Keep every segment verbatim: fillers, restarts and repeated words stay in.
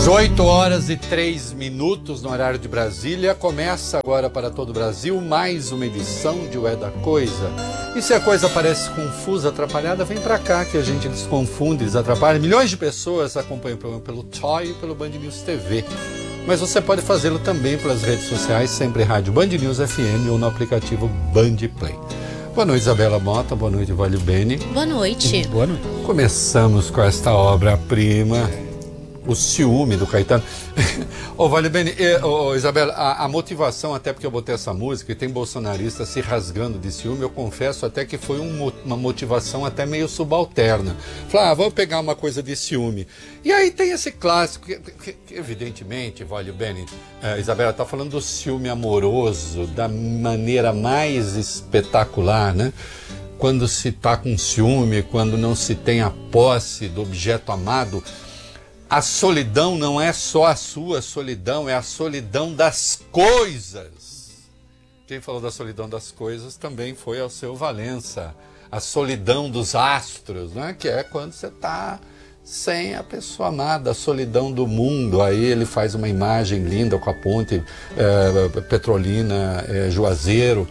oito horas e três minutos no horário de Brasília. Começa agora para todo o Brasil mais uma edição de Ué da Coisa. E se a coisa parece confusa, atrapalhada, vem pra cá que a gente desconfunde, desatrapalha. Milhões de pessoas acompanham o programa pelo Toy e pelo Band News T V. Mas você pode fazê-lo também pelas redes sociais, sempre Rádio Band News F M ou no aplicativo Band Play. Boa noite, Isabela Mota. Boa noite, Valio Bene. Boa noite. Boa noite. Começamos com esta obra-prima, O Ciúme, do Caetano. Ô, Valio Bene, ô, Isabela, a, a motivação, até porque eu botei essa música e tem bolsonarista se rasgando de ciúme, eu confesso até que foi um, uma motivação até meio subalterna. Falar, ah, vamos pegar uma coisa de ciúme. E aí tem esse clássico, que, que, que evidentemente, Valio Bene, uh, Isabela está falando do ciúme amoroso, da maneira mais espetacular, né? Quando se está com ciúme, quando não se tem a posse do objeto amado, a solidão não é só a sua solidão, é a solidão das coisas. Quem falou da solidão das coisas também foi Alceu Valença. A solidão dos astros, né? Que é quando você está sem a pessoa amada, a solidão do mundo. Aí ele faz uma imagem linda com a ponte é, Petrolina, é, Juazeiro.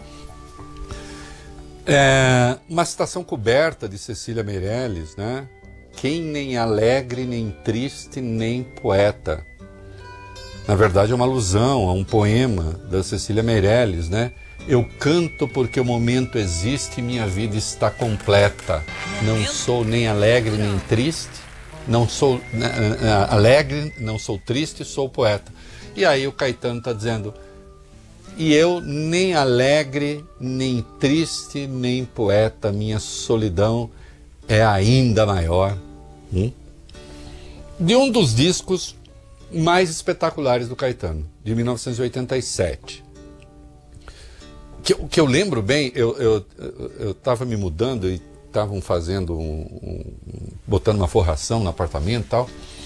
É, uma citação coberta de Cecília Meirelles, né? Quem nem alegre, nem triste, nem poeta. Na verdade é uma alusão a um poema da Cecília Meirelles, né? Eu canto porque o momento existe e minha vida está completa. Não sou nem alegre, nem triste. Não sou uh, uh, alegre, não sou triste, sou poeta. E aí o Caetano está dizendo, e eu nem alegre, nem triste, nem poeta, minha solidão é ainda maior. Hum? De um dos discos mais espetaculares do Caetano, de mil novecentos e oitenta e sete. Que, que eu lembro bem, eu estava eu, eu me mudando e estavam fazendo, um, um, botando uma forração no apartamento e tal.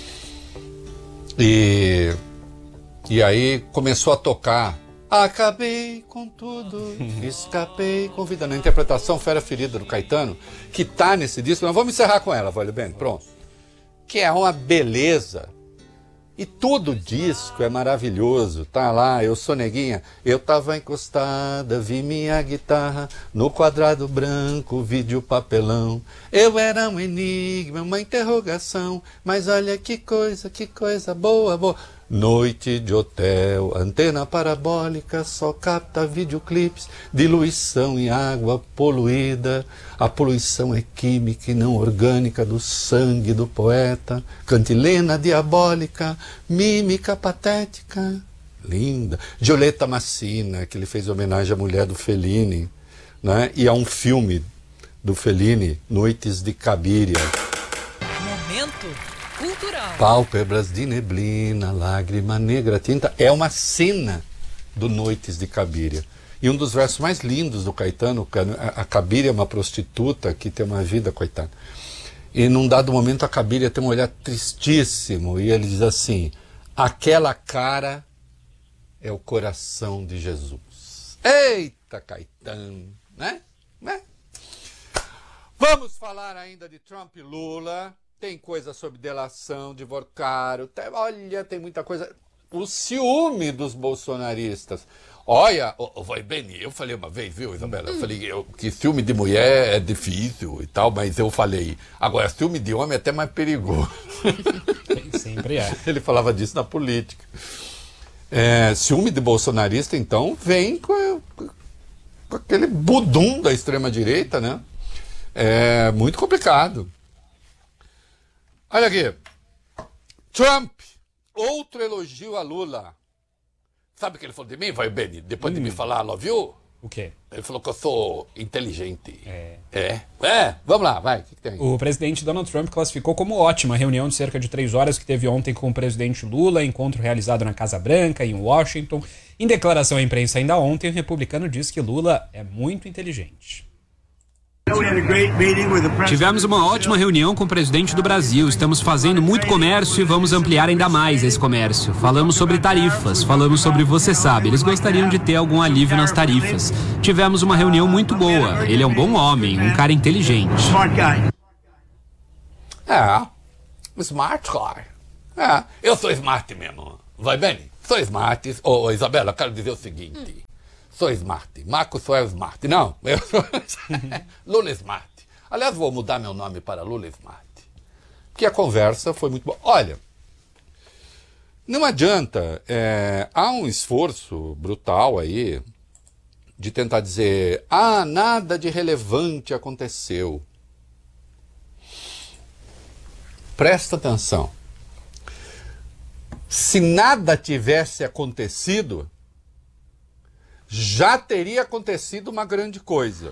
E, e aí começou a tocar Acabei com tudo, escapei com vida. Na interpretação Fera Ferida do Caetano, que tá nesse disco, nós vamos encerrar com ela, Valio Bene, pronto. Que é uma beleza. E todo o disco é maravilhoso, tá lá, eu sou neguinha, eu tava encostada, vi minha guitarra no quadrado branco, vídeo papelão. Eu era um enigma, uma interrogação, mas olha que coisa, que coisa boa, boa. Noite de hotel, antena parabólica, só capta videoclipes, diluição em água poluída. A poluição é química e não orgânica do sangue do poeta. Cantilena diabólica, mímica patética. Linda. Giulietta Massina, que ele fez homenagem à mulher do Fellini, né? E a um filme do Fellini, Noites de Cabiria. Momento cultural. Pálpebras de neblina, lágrima negra, tinta. É uma cena do Noites de Cabiria. E um dos versos mais lindos do Caetano, a Cabiria é uma prostituta que tem uma vida, coitada. E num dado momento a Cabiria tem um olhar tristíssimo. E ele diz assim, aquela cara é o coração de Jesus. Eita, Caetano, né? né? Vamos falar ainda de Trump e Lula. Tem coisa sobre delação, de Vorcaro, tem, olha, tem muita coisa. O ciúme dos bolsonaristas. Olha, oh, vai bem, eu falei uma vez, viu, Isabela? Eu falei eu, que ciúme de mulher é difícil e tal, mas eu falei, agora ciúme de homem é até mais perigoso. Sempre é. Ele falava disso na política. É, ciúme de bolsonarista, então, vem com, com aquele budum da extrema-direita, né? É muito complicado. Olha aqui, Trump, outro elogio a Lula. Sabe o que ele falou de mim, vai Beni? Depois hum. de me falar, love you? O quê? Ele falou que eu sou inteligente. É. É? É, vamos lá, vai. O que, que tem? O presidente Donald Trump classificou como ótima a reunião de cerca de três horas que teve ontem com o presidente Lula, encontro realizado na Casa Branca, em Washington. Em declaração à imprensa ainda ontem, o republicano disse que Lula é muito inteligente. Tivemos uma ótima reunião com o presidente do Brasil. Estamos fazendo muito comércio e vamos ampliar ainda mais esse comércio. Falamos sobre tarifas, falamos sobre você sabe. Eles gostariam de ter algum alívio nas tarifas. Tivemos uma reunião muito boa. Ele é um bom homem, um cara inteligente. É, smart guy. Ah, eu sou smart mesmo. Vai bem? Sou smart. Ô, ô, Isabela, eu quero dizer o seguinte. Hum. Sou smart. Marco só é smart. Não, eu sou Lula Smart. Aliás, vou mudar meu nome para Lula Smart. Porque a conversa foi muito boa. Olha, não adianta. É, há um esforço brutal aí de tentar dizer, ah, nada de relevante aconteceu. Presta atenção. Se nada tivesse acontecido, já teria acontecido uma grande coisa.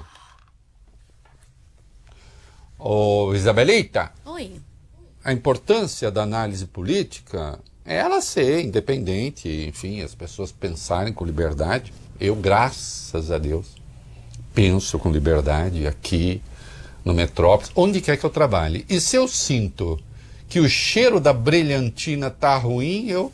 Ô, Isabelita. Oi. A importância da análise política é ela ser independente, enfim, as pessoas pensarem com liberdade. Eu, graças a Deus, penso com liberdade aqui no Metrópolis, onde quer que eu trabalhe. E se eu sinto que o cheiro da brilhantina tá ruim, eu...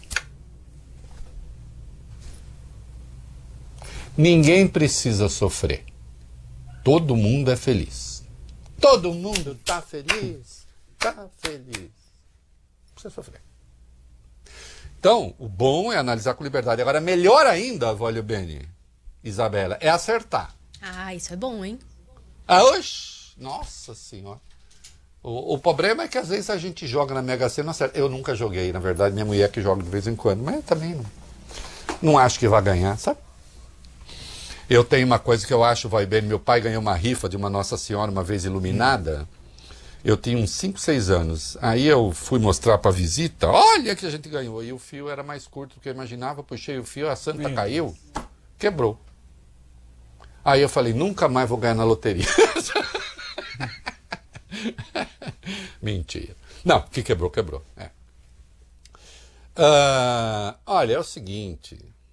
Ninguém precisa sofrer. Todo mundo é feliz. Todo mundo tá feliz. Tá feliz. Não precisa sofrer. Então, o bom é analisar com liberdade. Agora, melhor ainda, Vólio Bene, Isabela, é acertar. Ah, isso é bom, hein? Ah, oxe, nossa senhora. O, o problema é que às vezes a gente joga na Mega Sena, acerta. Eu nunca joguei, na verdade, minha mulher que joga de vez em quando, mas também não, não acho que vai ganhar, sabe? Eu tenho uma coisa que eu acho, vai bem, meu pai ganhou uma rifa de uma Nossa Senhora uma vez iluminada. Eu tinha uns cinco, seis anos. Aí eu fui mostrar para a visita, olha que a gente ganhou. E o fio era mais curto do que eu imaginava, puxei o fio, a santa caiu, quebrou. Aí eu falei, nunca mais vou ganhar na loteria. Mentira. Não, que quebrou, quebrou. É. Uh, olha, é o seguinte...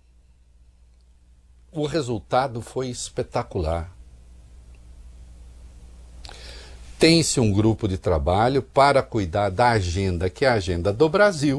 O resultado foi espetacular. Tem-se um grupo de trabalho para cuidar da agenda, que é a agenda do Brasil.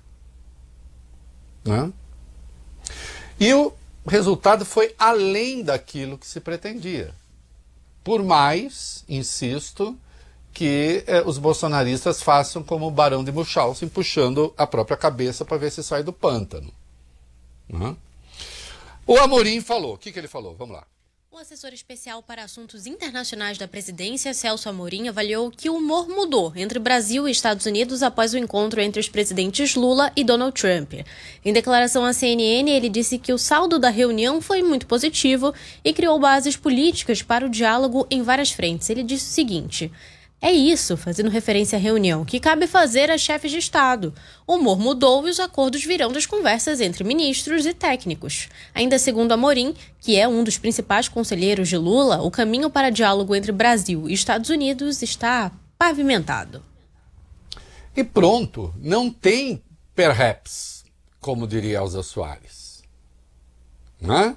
Né? E o resultado foi além daquilo que se pretendia. Por mais, insisto, que eh, os bolsonaristas façam como o Barão de Munchausen, puxando a própria cabeça para ver se sai do pântano. Né? O Amorim falou. O que, que ele falou? Vamos lá. O assessor especial para assuntos internacionais da presidência, Celso Amorim, avaliou que o humor mudou entre Brasil e Estados Unidos após o encontro entre os presidentes Lula e Donald Trump. Em declaração à C N N, ele disse que o saldo da reunião foi muito positivo e criou bases políticas para o diálogo em várias frentes. Ele disse o seguinte... É isso, fazendo referência à reunião, que cabe fazer a chefes de Estado. O humor mudou e os acordos virão das conversas entre ministros e técnicos. Ainda segundo Amorim, que é um dos principais conselheiros de Lula, o caminho para diálogo entre Brasil e Estados Unidos está pavimentado. E pronto, não tem perhaps, como diria Elza Soares. Não é?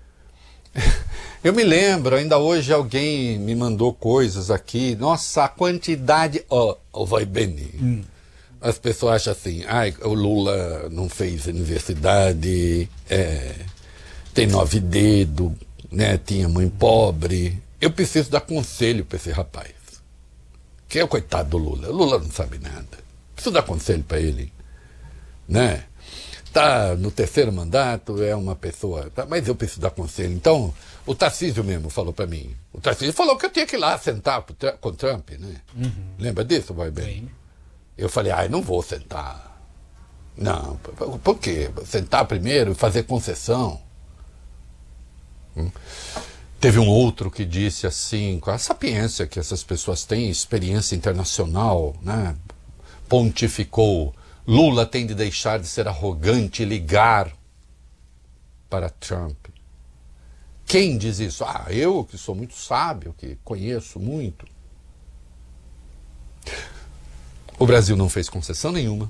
Eu me lembro, ainda hoje alguém me mandou coisas aqui. Nossa, a quantidade... Ó, oh, oh, vai bem. Hum. As pessoas acham assim, ai, o Lula não fez universidade, é, tem nove dedos, né, tinha mãe pobre. Eu preciso dar conselho para esse rapaz. Que é o coitado do Lula. O Lula não sabe nada. Preciso dar conselho para ele. Né? Tá no terceiro mandato, é uma pessoa... Tá, mas eu preciso dar conselho. Então, o Tarcísio mesmo falou para mim. O Tarcísio falou que eu tinha que ir lá sentar com o Trump, né? Uhum. Lembra disso, vai bem? Eu falei, ai, não vou sentar. Não, por quê? Sentar primeiro e fazer concessão. Hum. Teve um outro que disse assim, com a sapiência que essas pessoas têm, experiência internacional, né? Pontificou... Lula tem de deixar de ser arrogante e ligar para Trump. Quem diz isso? Ah, eu que sou muito sábio, que conheço muito. O Brasil não fez concessão nenhuma.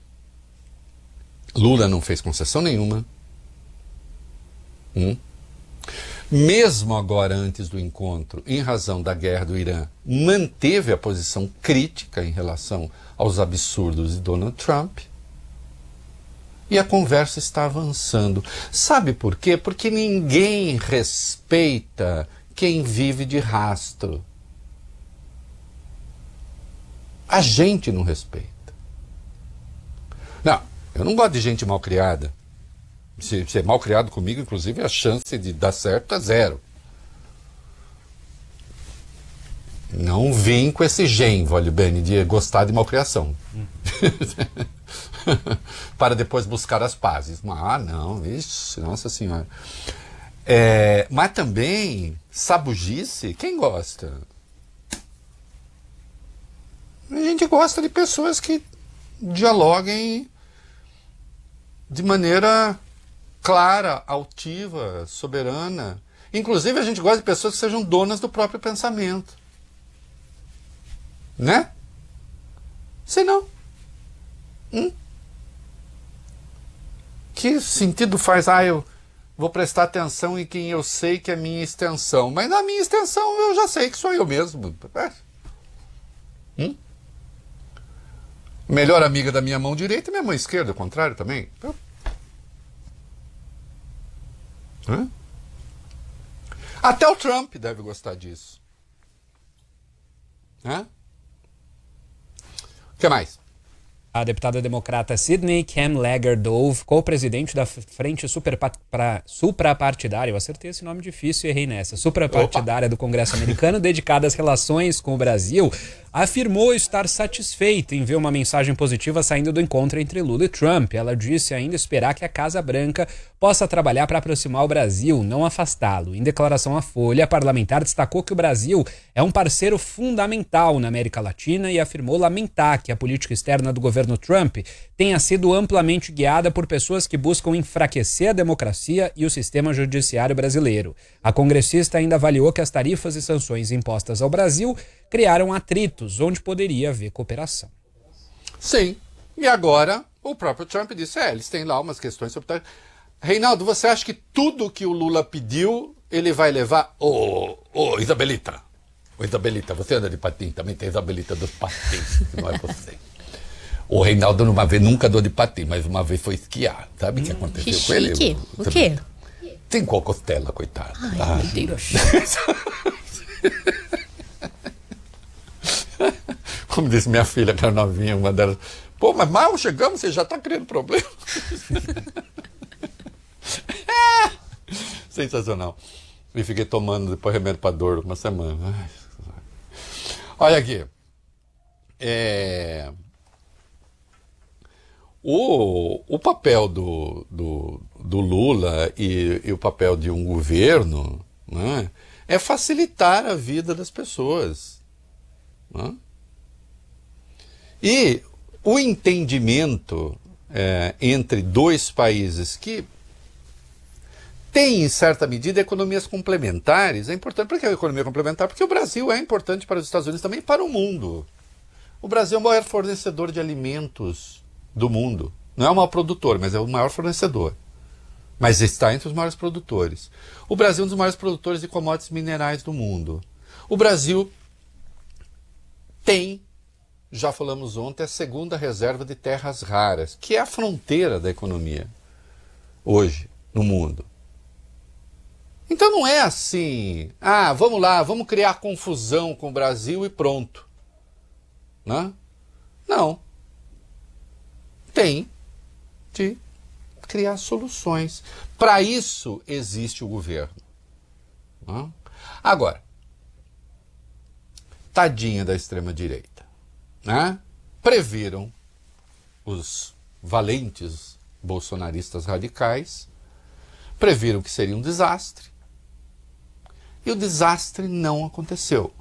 Lula não fez concessão nenhuma. Hum? Mesmo agora, antes do encontro, em razão da guerra do Irã, manteve a posição crítica em relação aos absurdos de Donald Trump. E a conversa está avançando. Sabe por quê? Porque ninguém respeita quem vive de rastro. A gente não respeita. Não, eu não gosto de gente mal criada. Se, se é mal criado comigo, inclusive, a chance de dar certo é zero. Não vim com esse gen, Vólio Bene, de gostar de malcriação. Hum. Para depois buscar as pazes. Ah, não, ixi, nossa senhora. É, mas também, sabugice, quem gosta? A gente gosta de pessoas que dialoguem de maneira clara, altiva, soberana. Inclusive, a gente gosta de pessoas que sejam donas do próprio pensamento. Né? Se não. Hum? Que sentido faz? Ah, eu vou prestar atenção em quem eu sei que é minha extensão. Mas na minha extensão eu já sei que sou eu mesmo. Hum? Melhor amiga da minha mão direita e minha mão esquerda, ao contrário também. Hã? Até o Trump deve gostar disso. Hã? O que mais? A deputada democrata Sidney Kamlager Dove, co-presidente da Frente Suprapartidária, eu acertei esse nome difícil e errei nessa, suprapartidária do Congresso americano, dedicada às relações com o Brasil, afirmou estar satisfeita em ver uma mensagem positiva saindo do encontro entre Lula e Trump. Ela disse ainda esperar que a Casa Branca possa trabalhar para aproximar o Brasil, não afastá-lo. Em declaração à Folha, a parlamentar destacou que o Brasil é um parceiro fundamental na América Latina e afirmou lamentar que a política externa do governo Trump tenha sido amplamente guiada por pessoas que buscam enfraquecer a democracia e o sistema judiciário brasileiro. A congressista ainda avaliou que as tarifas e sanções impostas ao Brasil criaram atritos onde poderia haver cooperação. Sim. E agora o próprio Trump disse, é, eles têm lá umas questões sobre... Reinaldo, você acha que tudo que o Lula pediu, ele vai levar? Ô, ô, Isabelita. Ô, Isabelita, você anda de patins, também tem a Isabelita dos patins, não é você. O Reinaldo uma vez nunca andou de patins, mas uma vez foi esquiar. Sabe o que aconteceu que com ele? Chique. O quê? Tem com a costela, coitado. Ai, ah. meu Deus. Como disse minha filha, que era novinha, uma delas, pô, mas mal chegamos, você já está criando problema. Sensacional. E fiquei tomando depois remédio para dor uma semana. Ai, olha aqui. É... O, o papel do, do, do Lula e, e o papel de um governo, né, é facilitar a vida das pessoas. Né? E o entendimento é, entre dois países que têm, em certa medida, economias complementares é importante. Por que a economia complementar? Porque o Brasil é importante para os Estados Unidos também e para o mundo. O Brasil é o maior fornecedor de alimentos do mundo. Não é o maior produtor, mas é o maior fornecedor. Mas está entre os maiores produtores. O Brasil é um dos maiores produtores de commodities minerais do mundo. O Brasil tem, já falamos ontem, a segunda reserva de terras raras, que é a fronteira da economia hoje no mundo. Então não é assim, ah, vamos lá, vamos criar confusão com o Brasil e pronto. Né? Não. Tem de criar soluções. Para isso existe o governo. Né? Agora, tadinha da extrema-direita. Né? Previram os valentes bolsonaristas radicais, previram que seria um desastre, e o desastre não aconteceu.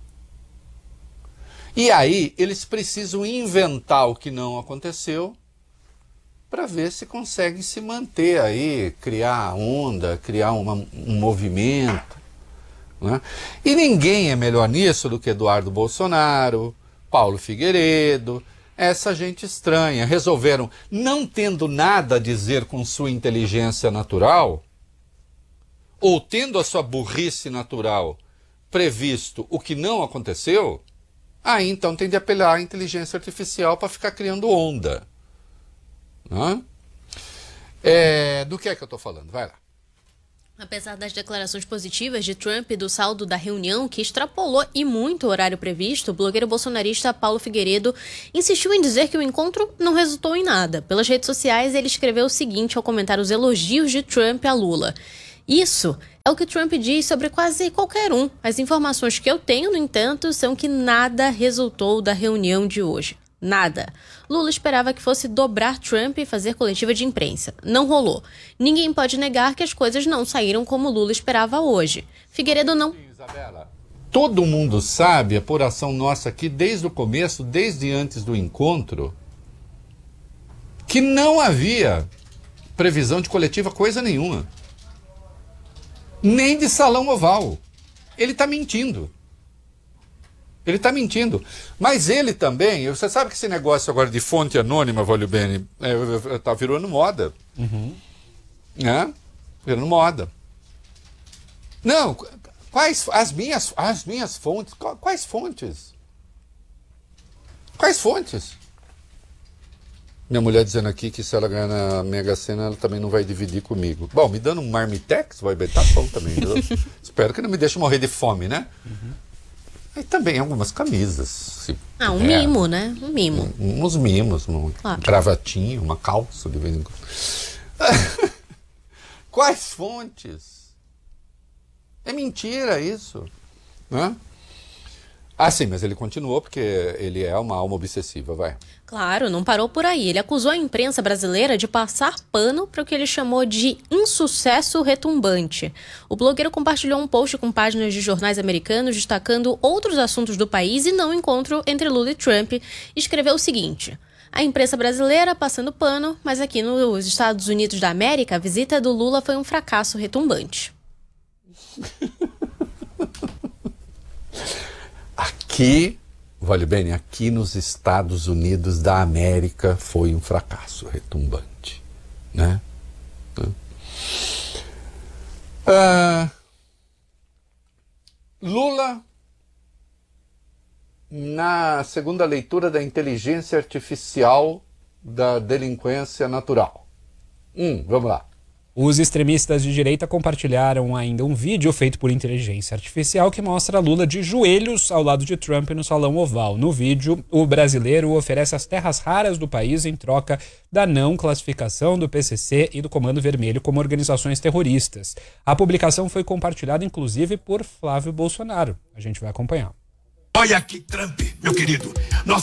E aí eles precisam inventar o que não aconteceu para ver se conseguem se manter aí, criar onda, criar uma, um movimento. Né? E ninguém é melhor nisso do que Eduardo Bolsonaro, Paulo Figueiredo, essa gente estranha. Resolveram, não tendo nada a dizer com sua inteligência natural, ou tendo a sua burrice natural previsto o que não aconteceu, aí então tem de apelar à inteligência artificial para ficar criando onda. Né? É, do que é que eu estou falando? Vai lá. Apesar das declarações positivas de Trump e do saldo da reunião, que extrapolou e muito o horário previsto, o blogueiro bolsonarista Paulo Figueiredo insistiu em dizer que o encontro não resultou em nada. Pelas redes sociais, ele escreveu o seguinte ao comentar os elogios de Trump a Lula. Isso é o que Trump diz sobre quase qualquer um. As informações que eu tenho, no entanto, são que nada resultou da reunião de hoje. Nada. Lula esperava que fosse dobrar Trump e fazer coletiva de imprensa. Não rolou. Ninguém pode negar que as coisas não saíram como Lula esperava hoje. Figueiredo não... Isabela, todo mundo sabe, a apuração nossa aqui desde o começo, desde antes do encontro, que não havia previsão de coletiva coisa nenhuma. Nem de salão oval. Ele está mentindo. Ele está mentindo. Mas ele também, você sabe que esse negócio agora de fonte anônima, Vólio Bene, é, tá virando moda. Uhum. Né? Virando moda. Não, quais as minhas, as minhas fontes? Quais fontes? Quais fontes? Minha mulher dizendo aqui que se ela ganhar na Mega Sena, ela também não vai dividir comigo. Bom, me dando um marmitex, vai tá bom também. Eu espero que não me deixe morrer de fome, né? Uhum. E também algumas camisas. Se ah, um puder. mimo, né? Um mimo. Um, uns mimos, um claro. Gravatinho, uma calça de vez em quando. Quais fontes? É mentira isso. Né? Ah, sim, mas ele continuou porque ele é uma alma obsessiva, vai. Claro, não parou por aí. Ele acusou a imprensa brasileira de passar pano para o que ele chamou de insucesso retumbante. O blogueiro compartilhou um post com páginas de jornais americanos destacando outros assuntos do país e não o encontro entre Lula e Trump. E escreveu o seguinte: a imprensa brasileira passando pano, mas aqui nos Estados Unidos da América, a visita do Lula foi um fracasso retumbante. Aqui, vale bem, aqui nos Estados Unidos da América foi um fracasso retumbante, né? Ah, Lula, na segunda leitura da inteligência artificial da delinquência natural. Hum, vamos lá. Os extremistas de direita compartilharam ainda um vídeo feito por inteligência artificial que mostra Lula de joelhos ao lado de Trump no Salão Oval. No vídeo, o brasileiro oferece as terras raras do país em troca da não classificação do P C C e do Comando Vermelho como organizações terroristas. A publicação foi compartilhada, inclusive, por Flávio Bolsonaro. A gente vai acompanhar. Olha aqui, Trump, meu querido. Nós